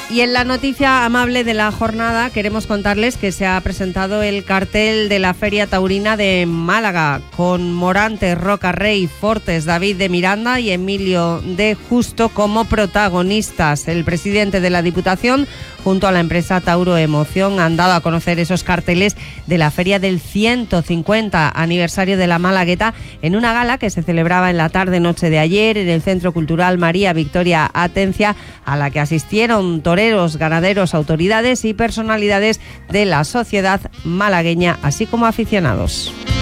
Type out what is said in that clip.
Y en la noticia amable de la jornada queremos contarles que se ha presentado el cartel de la Feria Taurina de Málaga con Morante, Roca Rey, Fortes, David de Miranda y Emilio de Justo como protagonistas. El presidente de la Diputación junto a la empresa Tauro Emoción han dado a conocer esos carteles de la feria del 150 aniversario de la Malagueta en una gala que se celebraba en la tarde-noche de ayer en el Centro Cultural María Victoria Atencia, a la que asistieron toreros, ganaderos, autoridades y personalidades de la sociedad malagueña, así como aficionados.